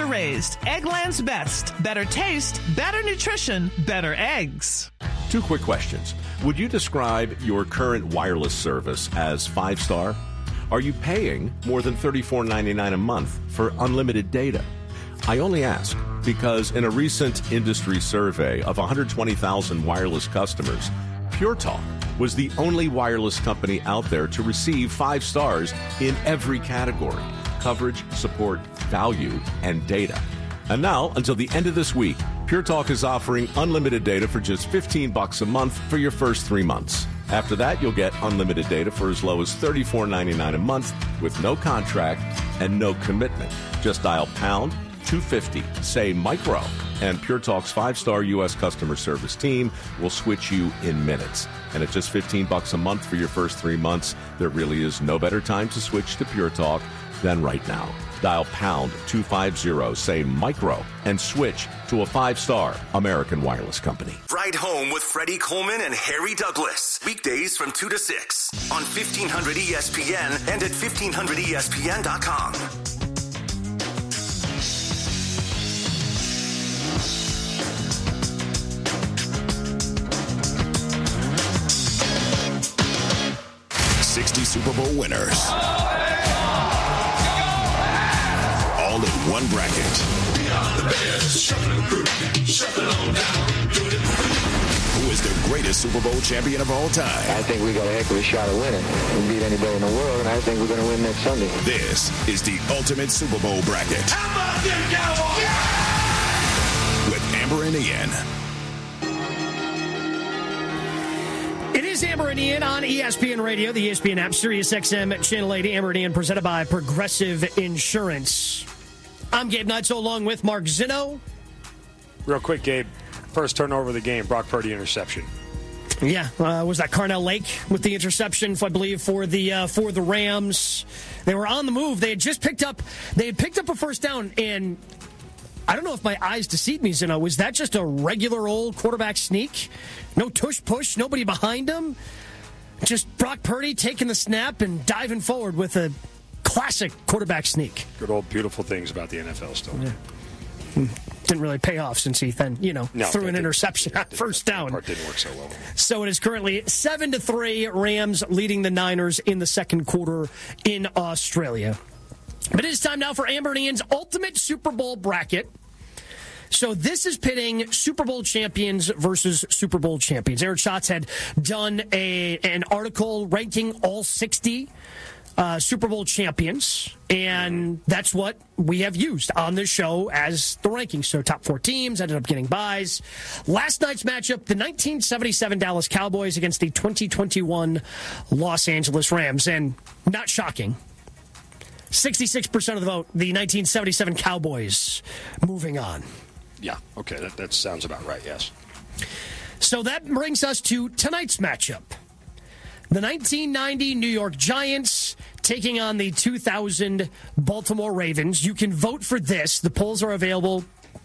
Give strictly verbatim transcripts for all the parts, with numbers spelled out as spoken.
raised. Eggland's Best. Better taste, better nutrition, better eggs. Two quick questions. Would you describe your current wireless service as five-star? Are you paying more than thirty-four ninety-nine a month for unlimited data? I only ask because in a recent industry survey of one hundred twenty thousand wireless customers, Pure Talk was the only wireless company out there to receive five stars in every category: coverage, support, value, and data. And now, until the end of this week, Pure Talk is offering unlimited data for just fifteen bucks a month for your first three months. After that, you'll get unlimited data for as low as thirty-four ninety-nine a month with no contract and no commitment. Just dial pound two fifty, say micro, and Pure Talk's five-star U S customer service team will switch you in minutes. And at just fifteen bucks a month for your first three months, there really is no better time to switch to Pure Talk than right now. Dial pound two fifty, say micro, and switch to a five-star American wireless company. Ride Home with Freddie Coleman and Harry Douglas. Weekdays from two to six on fifteen hundred E S P N and at fifteen hundred E S P N dot com. sixty Super Bowl winners. All in one bracket. Who is the greatest Super Bowl champion of all time? I think we got a heck of a shot of winning. We beat anybody in the world, and I think we're going to win next Sunday. This is the ultimate Super Bowl bracket. How about them Cowboys? Yeah! With Amber and Ian. It is Amber and Ian on E S P N Radio, the E S P N app, Sirius X M, Channel eighty. Amber and Ian presented by Progressive Insurance. I'm Gabe Neitzel along with Mark Zinno. Real quick, Gabe. First turnover of the game, Brock Purdy interception. Yeah, uh, was that Carnell Lake with the interception, I believe, for the uh, for the Rams. They were on the move. They had just picked up they had picked up a first down, and I don't know if my eyes deceived me, Zeno. Was that just a regular old quarterback sneak? No tush push, nobody behind him. Just Brock Purdy taking the snap and diving forward with a classic quarterback sneak. Good old beautiful things about the N F L still. Yeah. Didn't really pay off since he then, you know, no, threw an did, interception on first down. That part didn't work so well. So it is currently seven to three, Rams leading the Niners in the second quarter in Australia. But it is time now for Amber and Ian's ultimate Super Bowl bracket. So this is pitting Super Bowl champions versus Super Bowl champions. Aaron Schatz had done a an article ranking all sixty uh, Super Bowl champions, and that's what we have used on this show as the rankings. So top four teams ended up getting buys. Last night's matchup, the nineteen seventy-seven Dallas Cowboys against the twenty twenty-one Los Angeles Rams. And not shocking, sixty-six percent of the vote, the nineteen seventy-seven Cowboys moving on. Yeah, okay, that, that sounds about right, yes. So that brings us to tonight's matchup. The nineteen ninety New York Giants taking on the two thousand Baltimore Ravens. You can vote for this. The polls are available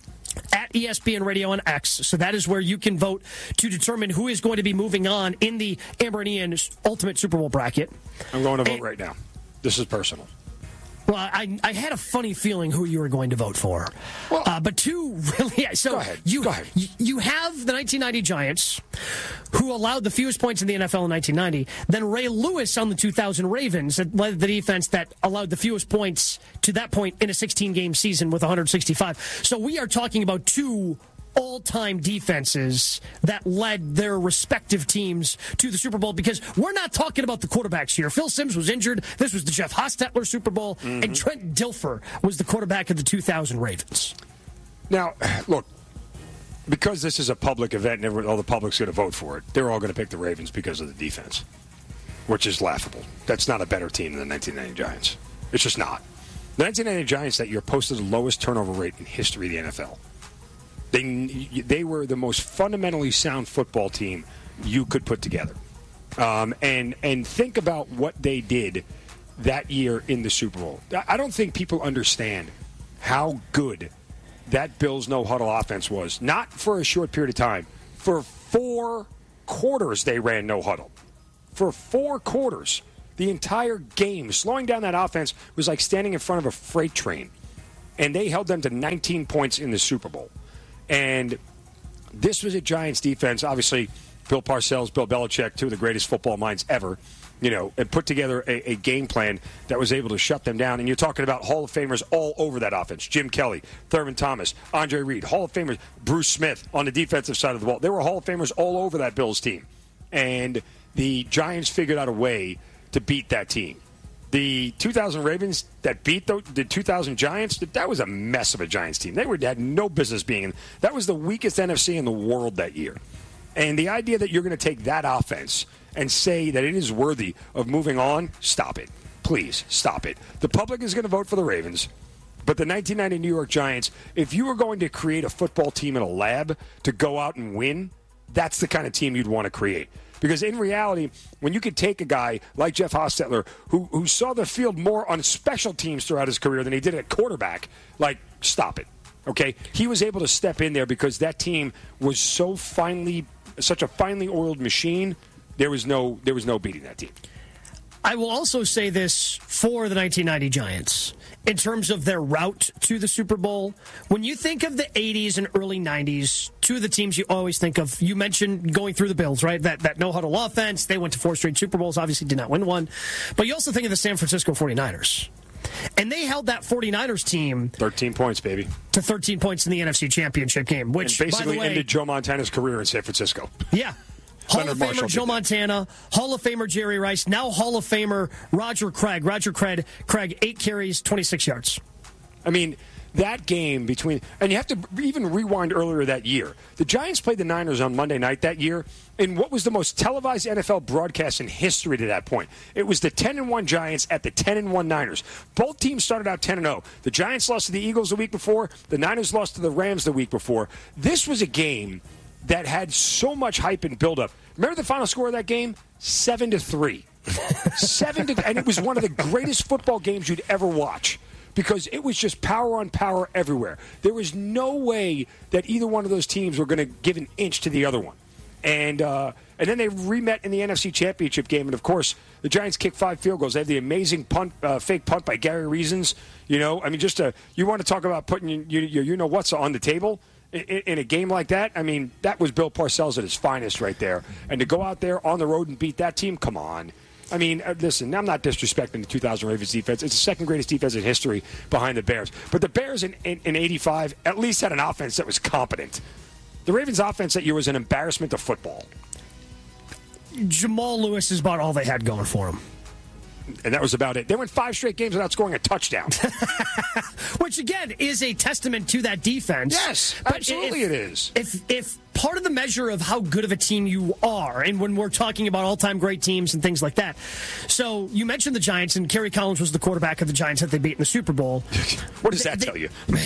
at E S P N Radio on X. So that is where you can vote to determine who is going to be moving on in the Amber and Ian Ultimate Super Bowl bracket. I'm going to vote and, right now. This is personal. Well, I, I had a funny feeling who you were going to vote for. Well, uh, but two really. So go ahead. You, go ahead. You have the nineteen ninety Giants, who allowed the fewest points in the N F L in nineteen ninety. Then Ray Lewis on the two thousand Ravens that led the defense that allowed the fewest points to that point in a sixteen-game season with one hundred sixty-five. So we are talking about two all-time defenses that led their respective teams to the Super Bowl, because we're not talking about the quarterbacks here. Phil Simms was injured. This was the Jeff Hostetler Super Bowl, mm-hmm. and Trent Dilfer was the quarterback of the two thousand Ravens. Now, look, because this is a public event and all the public's going to vote for it, they're all going to pick the Ravens because of the defense, which is laughable. That's not a better team than the nineteen ninety Giants. It's just not. The nineteen ninety Giants that year posted the lowest turnover rate in history of the N F L. They they were the most fundamentally sound football team you could put together. Um, and and think about what they did that year in the Super Bowl. I don't think people understand how good that Bills no-huddle offense was. Not for a short period of time. For four quarters they ran no-huddle. For four quarters. The entire game. Slowing down that offense was like standing in front of a freight train. and they held them to nineteen points in the Super Bowl. And this was a Giants defense. Obviously, Bill Parcells, Bill Belichick, two of the greatest football minds ever, you know, and put together a, a game plan that was able to shut them down. And you're talking about Hall of Famers all over that offense. Jim Kelly, Thurman Thomas, Andre Reed, Hall of Famers, Bruce Smith on the defensive side of the ball. There were Hall of Famers all over that Bills team. And the Giants figured out a way to beat that team. The two thousand Ravens that beat the, the two thousand Giants, that was a mess of a Giants team. They were had no business being in. That was the weakest N F C in the world that year. And the idea that you're going to take that offense and say that it is worthy of moving on, stop it. Please, stop it. The public is going to vote for the Ravens. But the nineteen ninety New York Giants, if you were going to create a football team in a lab to go out and win, that's the kind of team you'd want to create. Because in reality, when you could take a guy like Jeff Hostetler, who, who saw the field more on special teams throughout his career than he did at quarterback, like, stop it. Okay? He was able to step in there because that team was so finely, such a finely oiled machine, there was no, there was no beating that team. I will also say this for the nineteen ninety Giants. In terms of their route to the Super Bowl, when you think of the eighties and early nineties, two of the teams you always think of, you mentioned going through the Bills, right? That that no-huddle offense. They went to four straight Super Bowls, obviously did not win one. But you also think of the San Francisco forty-niners. And they held that forty-niners team... thirteen points, baby. ...to thirteen points in the N F C Championship game, which, and basically by the way, ended Joe Montana's career in San Francisco. Yeah. Hall Leonard of Famer Marshall Joe Montana, Hall of Famer Jerry Rice, now Hall of Famer Roger Craig. Roger Craig, Craig eight carries, twenty-six yards. I mean, that game between... And you have to even rewind earlier that year. The Giants played the Niners on Monday night that year in what was the most televised N F L broadcast in history to that point. It was the ten and one Giants at the ten and one Niners. Both teams started out ten and oh. The Giants lost to the Eagles the week before. The Niners lost to the Rams the week before. This was a game that had so much hype and buildup. Remember the final score of that game? Seven to three. Seven to, and it was one of the greatest football games you'd ever watch because it was just power on power everywhere. There was no way that either one of those teams were going to give an inch to the other one. And uh, and then they remet in the N F C Championship game, and of course the Giants kicked five field goals. They had the amazing punt, uh, fake punt by Gary Reasons. You know, I mean, just a, you want to talk about putting you, you, you know what's on the table. In a game like that, I mean, that was Bill Parcells at his finest right there. And to go out there on the road and beat that team, come on. I mean, listen, I'm not disrespecting the two thousand Ravens defense. It's the second greatest defense in history behind the Bears. But the Bears in, in, in eighty-five at least had an offense that was competent. The Ravens' offense that year was an embarrassment to football. Jamal Lewis is about all they had going for them. And that was about it. They went five straight games without scoring a touchdown. Which, again, is a testament to that defense. Yes, but absolutely if, it is. If if part of the measure of how good of a team you are, and when we're talking about all-time great teams and things like that. So you mentioned the Giants, and Kerry Collins was the quarterback of the Giants that they beat in the Super Bowl. What does they, that they, tell you?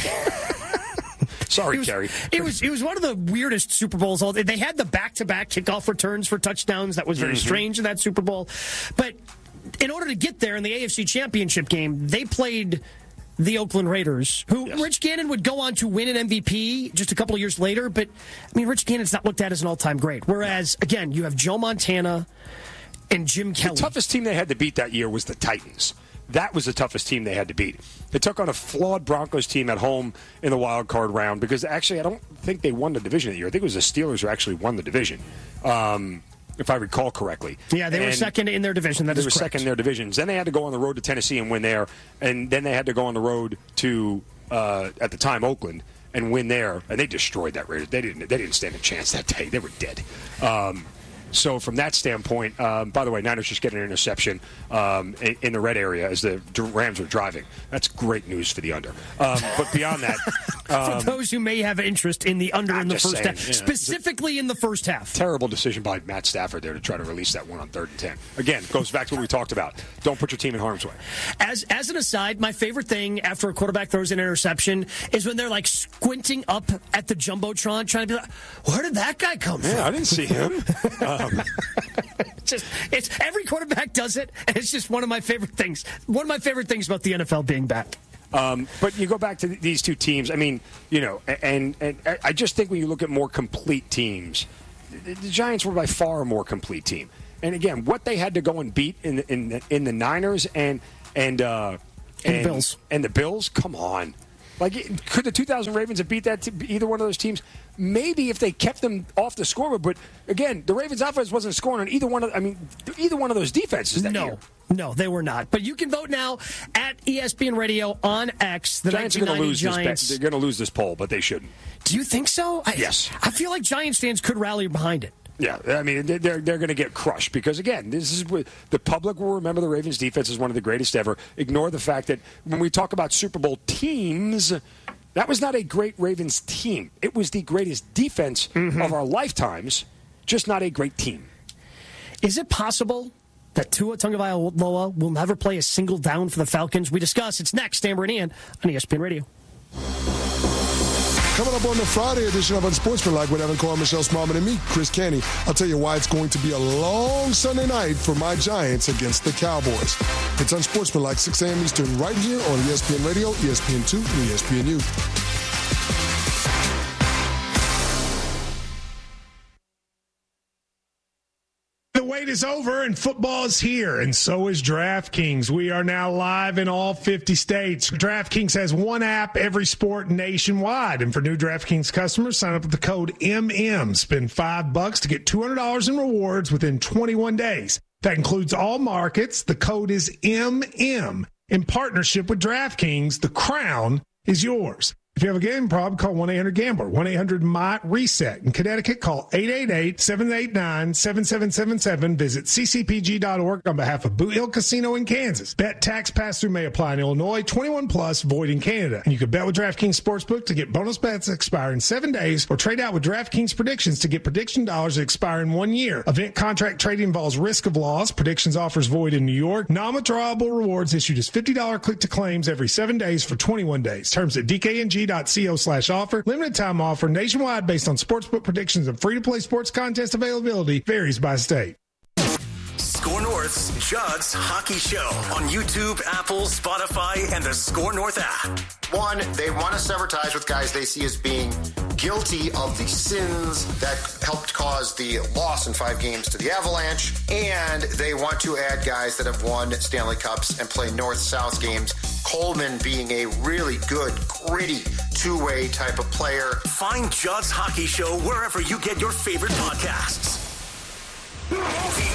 Sorry, it was, Kerry. It was it was one of the weirdest Super Bowls. They had the back-to-back kickoff returns for touchdowns. That was very mm-hmm. strange in that Super Bowl. But in order to get there in the A F C Championship game, they played the Oakland Raiders, who yes. Rich Gannon would go on to win an M V P just a couple of years later. But, I mean, Rich Gannon's not looked at as an all-time great. Whereas, again, you have Joe Montana and Jim Kelly. The toughest team they had to beat that year was the Titans. That was the toughest team they had to beat. They took on a flawed Broncos team at home in the wild card round because, actually, I don't think they won the division that year. I think it was the Steelers who actually won the division. Um... If I recall correctly. Yeah, they and were second in their division. That they is were correct. second in their divisions. Then they had to go on the road to Tennessee and win there. And then they had to go on the road to, uh, at the time, Oakland and win there. And they destroyed that Raiders. They didn't, they didn't stand a chance that day. They were dead. Um, so from that standpoint, um, by the way, Niners just get an interception um, in, in the red area as the Rams are driving. That's great news for the under. Um, but beyond that... Um, for those who may have interest in the under I'm in the first saying, half, you know, specifically in the first half. Terrible decision by Matt Stafford there to try to release that one on third and ten. Again, goes back to what we talked about. Don't put your team in harm's way. As as an aside, my favorite thing after a quarterback throws an interception is when they're like squinting up at the Jumbotron, trying to be like, where did that guy come yeah, from? I didn't see him. um. just it's every quarterback does it, and it's just one of my favorite things. One of my favorite things about the N F L being back. Um, but you go back to these two teams. I mean, you know, and, and I just think when you look at more complete teams, the Giants were by far a more complete team. And again, what they had to go and beat in the, in the, in the Niners and and uh, and, and the Bills and the Bills, come on, Like, could the two thousand Ravens have beat that t- either one of those teams? Maybe if they kept them off the scoreboard. But again, the Ravens' offense wasn't scoring on either one of. I mean, either one of those defenses. That no, year. no, they were not. But you can vote now at E S P N Radio on X. The Giants are going to lose Giants. this. They're going to lose this poll, but they shouldn't. Do you think so? I, yes. I feel like Giants fans could rally behind it. Yeah, I mean, they're they're going to get crushed because, again, this is the public will remember the Ravens' defense is one of the greatest ever. Ignore the fact that when we talk about Super Bowl teams, that was not a great Ravens team. It was the greatest defense mm-hmm. of our lifetimes, just not a great team. Is it possible that Tua Tagovailoa will never play a single down for the Falcons? We discuss. It's next, Amber and Ian on E S P N Radio. Coming up on the Friday edition of Unsportsmanlike with Evan Carr, Michelle Smallman, and me, Chris Canty. I'll tell you why it's going to be a long Sunday night for my Giants against the Cowboys. It's Unsportsmanlike, six a.m. Eastern, right here on E S P N Radio, E S P N two, and E S P N U. The wait is over and football is here, and so is DraftKings. We are now live in all fifty states. DraftKings has one app, every sport nationwide. And for new DraftKings customers, sign up with the code M M. Spend five bucks to get two hundred dollars in rewards within twenty-one days. That includes all markets. The code is M M. In partnership with DraftKings, the crown is yours. If you have a gambling problem, call one eight hundred gambler, one eight hundred M Y reset. In Connecticut, call eight eight eight, seven eight nine, seven seven seven seven. Visit c c p g dot org on behalf of Boot Hill Casino in Kansas. Bet tax pass-through may apply in Illinois, twenty-one plus, void in Canada. And you can bet with DraftKings Sportsbook to get bonus bets that expire in seven days, or trade out with DraftKings Predictions to get prediction dollars that expire in one year. Event contract trading involves risk of loss. Predictions offers void in New York. Non-withdrawable rewards issued as fifty dollars click-to-claims every seven days for twenty-one days. Terms at d k n g dot co slash offer. Limited time offer nationwide based on sportsbook predictions and free-to-play sports contest availability varies by state. Score North's Judd's Hockey Show on YouTube, Apple, Spotify, and the Score North app. One, they want to sever ties with guys they see as being guilty of the sins that helped cause the loss in five games to the Avalanche, and they want to add guys that have won Stanley Cups and play North-South games, Coleman being a really good, gritty, two-way type of player. Find Judd's Hockey Show wherever you get your favorite podcasts. The